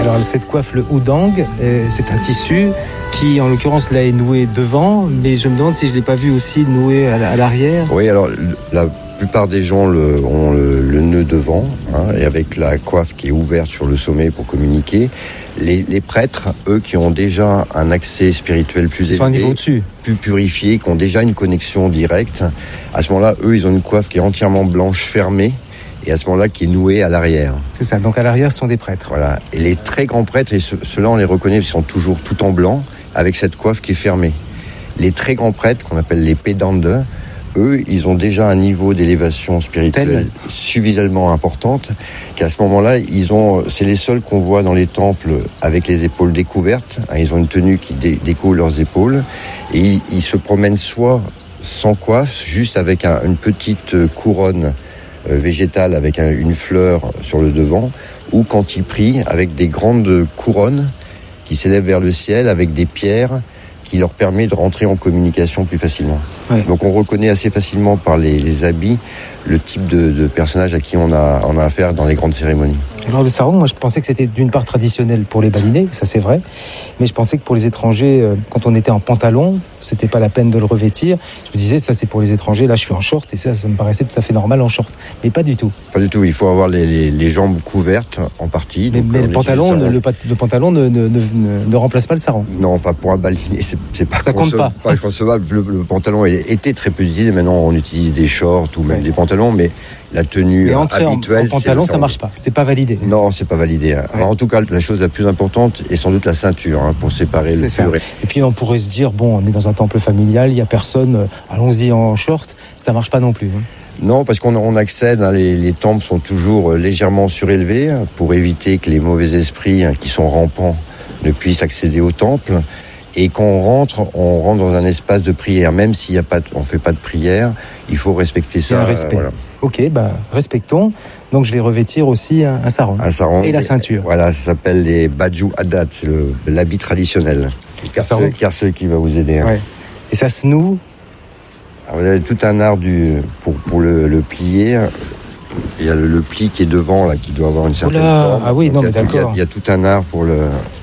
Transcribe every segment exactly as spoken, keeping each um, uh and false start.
Alors cette coiffe, le houdang, euh, c'est un tissu qui en l'occurrence là est noué devant, mais je me demande si je ne l'ai pas vu aussi noué à l'arrière. Oui, alors la plupart des gens le, ont le, le nœud devant, hein, et avec la coiffe qui est ouverte sur le sommet pour communiquer. Les, les prêtres, eux, qui ont déjà un accès spirituel plus élevé, un niveau au-dessus, plus purifié, qui ont déjà une connexion directe, à ce moment-là, eux, ils ont une coiffe qui est entièrement blanche, fermée, et à ce moment-là, qui est nouée à l'arrière. C'est ça, donc à l'arrière, ce sont des prêtres. Voilà, et les très grands prêtres, et ce, ceux-là, on les reconnaît, ils sont toujours tout en blanc, avec cette coiffe qui est fermée. Les très grands prêtres, qu'on appelle les pédandes, eux, ils ont déjà un niveau d'élévation spirituelle Tel. suffisamment importante qu'à ce moment-là, ils ont, c'est les seuls qu'on voit dans les temples avec les épaules découvertes. Ils ont une tenue qui dé- découle leurs épaules et ils, ils se promènent soit sans coiffe, juste avec un, une petite couronne euh, végétale avec un, une fleur sur le devant, ou quand ils prient avec des grandes couronnes qui s'élèvent vers le ciel avec des pierres qui leur permet de rentrer en communication plus facilement. Ouais. Donc on reconnaît assez facilement par les, les habits le type de, de personnage à qui on a, on a affaire dans les grandes cérémonies. Alors le sarong, moi je pensais que c'était d'une part traditionnel pour les balinais, ça c'est vrai, mais je pensais que pour les étrangers, euh, quand on était en pantalon, c'était pas la peine de le revêtir. Je me disais, ça c'est pour les étrangers, là je suis en short, et ça, ça me paraissait tout à fait normal en short. Mais pas du tout. Pas du tout, il faut avoir les, les, les jambes couvertes en partie. Mais, donc mais le, pantalon, ne, le, pas... le pantalon ne, ne, ne, ne remplace pas le sarong. Non, enfin pour un balinier, c'est, c'est pas, ça compte conce- pas. pas concevable. Le, le pantalon était très peu utilisé, maintenant on utilise des shorts ou même ouais. des pantalons, mais la tenue habituelle... en, en pantalon, ça marche pas, c'est pas validé. Non, c'est pas validé. Ouais. Alors, en tout cas, la chose la plus importante est sans doute la ceinture, hein, pour séparer c'est le ça. pur. Et... et puis on pourrait se dire, bon, on est dans un temple familial, il n'y a personne, euh, allons-y en short, ça marche pas non plus. Hein. Non, parce qu'on on accède, hein, les, les temples sont toujours légèrement surélevés pour éviter que les mauvais esprits hein, qui sont rampants ne puissent accéder au temple. Et quand on rentre, on rentre dans un espace de prière. Même s'il y a pas, on fait pas de prière, il faut respecter ça. Il y a un respect. Euh, voilà. Ok, bah respectons. Donc je vais revêtir aussi un, un sarong. Un sarong et la ceinture. Voilà, ça s'appelle les baju adat, c'est le, l'habit traditionnel. Le carcel qui va vous aider. Hein. Ouais. Et ça se noue. Alors, vous avez tout un art du pour pour le, le plier. Il y a le, le pli qui est devant là, qui doit avoir une certaine Oula, forme. ah oui, donc, non il y a, mais d'accord. Il y, a, il y a tout un art pour le.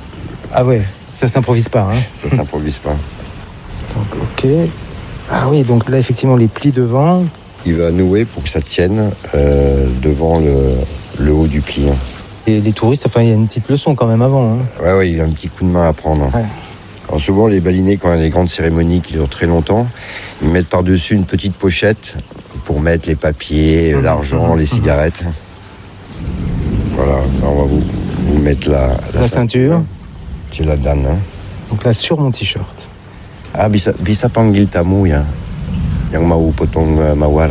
Ah ouais. Ça s'improvise pas, hein. Ça s'improvise pas. Donc, ok. Ah oui, donc là, effectivement, les plis devant. Il va nouer pour que ça tienne euh, devant le, le haut du pli. Et les touristes, enfin, il y a une petite leçon quand même avant. Hein. Ouais, ouais, il y a un petit coup de main à prendre. Ouais. Alors souvent, les balinais, quand il y a des grandes cérémonies qui durent très longtemps, ils mettent par-dessus une petite pochette pour mettre les papiers, mmh, l'argent, mmh, les cigarettes. Mmh. Voilà, alors on va vous, vous mettre la, la, la ceinture. ceinture. C'est la danne. Hein. Donc là, sur mon t-shirt. Ah, bisa, bisa panggil tamu ya, yang mau potong uh, mawar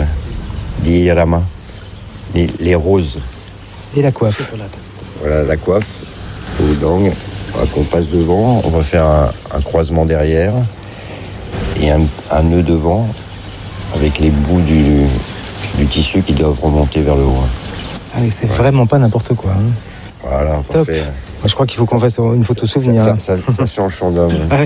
di Rama, les, les roses. Et la coiffe. Voilà, la coiffe, au dang, qu'on passe devant. On va faire un, un croisement derrière et un, un nœud devant avec les bouts du, du tissu qui doivent remonter vers le haut. Ah oui, c'est ouais. vraiment pas n'importe quoi. Hein. Voilà, top. Parfait. Moi, je crois qu'il faut qu'on fasse une photo souvenir. Ça, ça, ça, ça change son homme.